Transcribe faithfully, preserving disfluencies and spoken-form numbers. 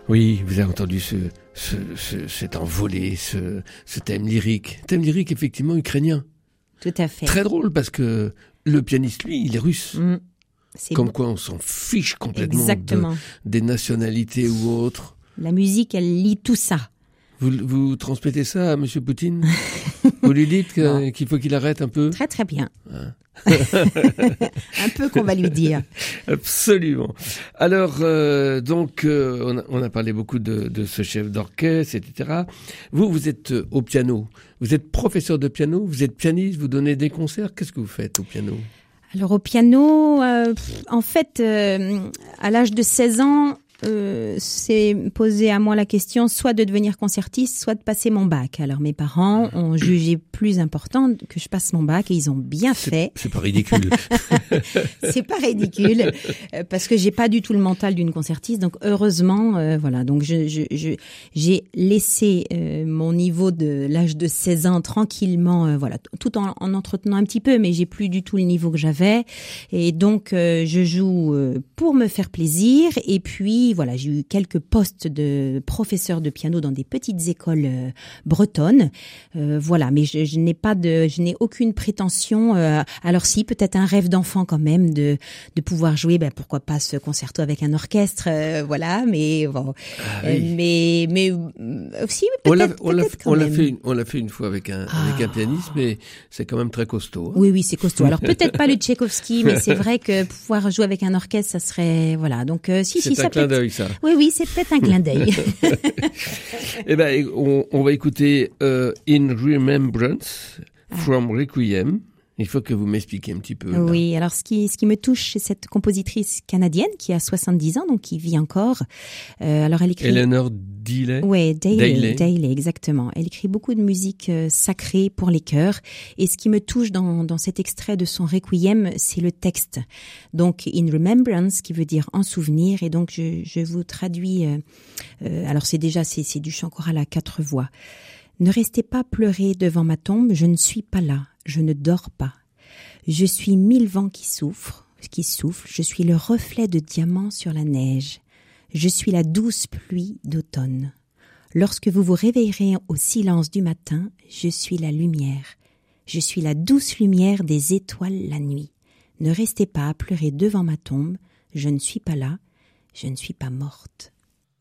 Oui, vous avez entendu ce, ce, ce, cet envolé, ce, ce thème lyrique. Thème lyrique, effectivement, ukrainien. Tout à fait. Très drôle, parce que le pianiste, lui, il est russe. Mmh. C'est Comme bon. quoi, on s'en fiche complètement Exactement. de, des nationalités ou autres. La musique, elle lit tout ça. Vous, vous transmettez ça à M. Poutine? Vous lui dites que, qu'il faut qu'il arrête un peu? Très très bien. Ah. Un peu qu'on va lui dire. Absolument. Alors, euh, donc, euh, on, a, on a parlé beaucoup de, de ce chef d'orchestre, et cetera. Vous, vous êtes euh, au piano. Vous êtes professeur de piano, vous êtes pianiste, vous donnez des concerts. Qu'est-ce que vous faites au piano? Alors au piano, euh, en fait, euh, à l'âge de seize ans, euh, c'est posé à moi la question soit de devenir concertiste, soit de passer mon bac. Alors mes parents ont jugé plus important que je passe mon bac et ils ont bien fait. C'est, c'est pas ridicule. C'est pas ridicule euh, parce que j'ai pas du tout le mental d'une concertiste. Donc heureusement, euh, voilà. Donc je, je, je j'ai laissé euh, mon niveau de l'âge de seize ans tranquillement, euh, voilà, tout en, en entretenant un petit peu, mais j'ai plus du tout le niveau que j'avais. Et donc euh, je joue euh, pour me faire plaisir. Et puis voilà, j'ai eu quelques postes de professeur de piano dans des petites écoles euh, bretonnes. Euh, voilà, mais je, je n'ai pas de, je n'ai aucune prétention. Euh, alors si, peut-être un rêve d'enfant quand même de de pouvoir jouer, ben pourquoi pas ce concerto avec un orchestre, euh, voilà. Mais bon, Ah, oui. euh, mais mais euh, aussi peut-être, On l'a, peut-être on l'a, quand on l'a même. fait, une, on l'a fait une fois avec un, Ah. avec un pianiste, mais c'est quand même très costaud. Hein. Oui, oui, c'est costaud. Alors peut-être pas le Tchaïkovski, mais c'est vrai que pouvoir jouer avec un orchestre, ça serait voilà. Donc euh, si, c'est si, un ça clin peut. d'œil, ça. Oui, oui, c'est peut-être un clin d'œil. Eh ben, on, on va écouter euh, In Remembrance from Requiem. Il faut que vous m'expliquiez un petit peu. Là. Oui, alors ce qui ce qui me touche, c'est cette compositrice canadienne qui a soixante-dix ans, donc qui vit encore. Euh, alors elle écrit. Eleanor Daly. Ouais, Daly, Daly. Daly, exactement. Elle écrit beaucoup de musique euh, sacrée pour les chœurs. Et ce qui me touche dans dans cet extrait de son Requiem, c'est le texte. Donc In Remembrance, qui veut dire en souvenir. Et donc je je vous traduis. Euh, euh, alors c'est déjà c'est c'est du chant choral à quatre voix. Ne restez pas pleurer devant ma tombe, je ne suis pas là, je ne dors pas. Je suis mille vents qui souffrent, qui soufflent, je suis le reflet de diamant sur la neige. Je suis la douce pluie d'automne. Lorsque vous vous réveillerez au silence du matin, je suis la lumière. Je suis la douce lumière des étoiles la nuit. Ne restez pas à pleurer devant ma tombe, je ne suis pas là, je ne suis pas morte.